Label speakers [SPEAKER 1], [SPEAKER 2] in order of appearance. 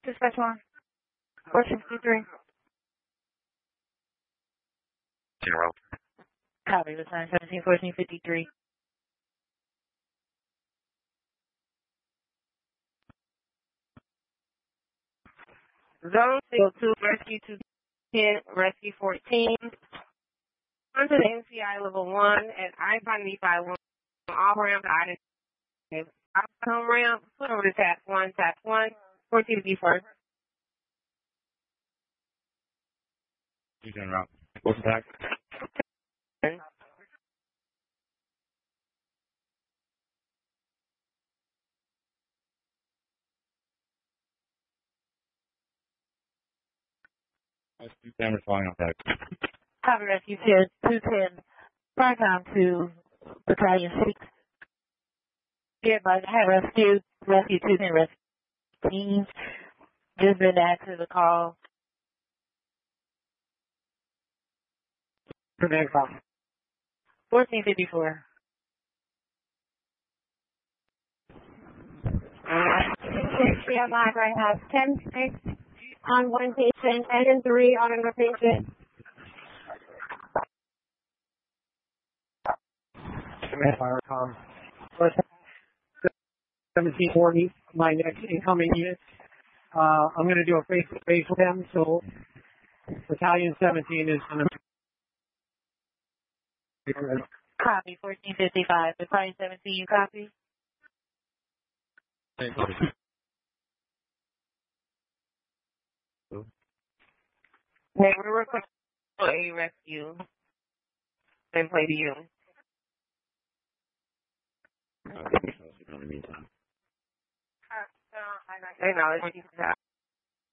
[SPEAKER 1] Dispatch 1. 1453.
[SPEAKER 2] 0.
[SPEAKER 1] Copy. The sign 1453. Zone 2, Rescue 210, Rescue 14. Onto the NCI level 1 at I-5 off ramp to item home ramp. Put over to tap 1, 1454.
[SPEAKER 2] You can route. What's the back? That's 210 responding on back.
[SPEAKER 1] Copy. Rescue 210. Fire time to Battalion 6. Here by the Rescue 210 Rescue teams. Just been added to the call.
[SPEAKER 3] For next call.
[SPEAKER 1] 1454.
[SPEAKER 4] Yeah, live right has 10-6 on one patient and 3 on another patient.
[SPEAKER 3] Fire com. 1740, my next incoming unit. I'm going to do a face-to-face with them, so Battalion 17 is going to
[SPEAKER 1] Copy. 1455. Battalion 17, you copy? Hey, we're requesting a rescue. Then play to you.
[SPEAKER 2] In the meantime.
[SPEAKER 1] I acknowledge.